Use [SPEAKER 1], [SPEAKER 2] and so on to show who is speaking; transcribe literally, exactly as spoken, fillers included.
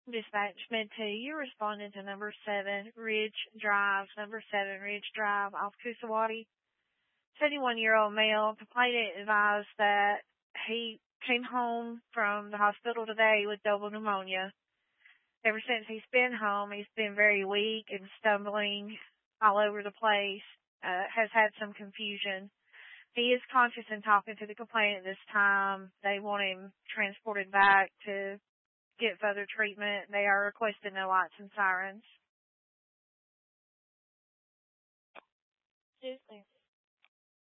[SPEAKER 1] Dispatch Med two, you're responding to number seven Ridge Drive, number seven Ridge Drive off Kusawati. seventy-one-year-old male complainant advised that he came home from the hospital today with double pneumonia. Ever since he's been home, he's been very weak and stumbling all over the place, uh, has had some confusion. He is conscious and talking to the complainant this time. They want him transported back to get further treatment. They are requesting no lights and sirens.
[SPEAKER 2] Seriously.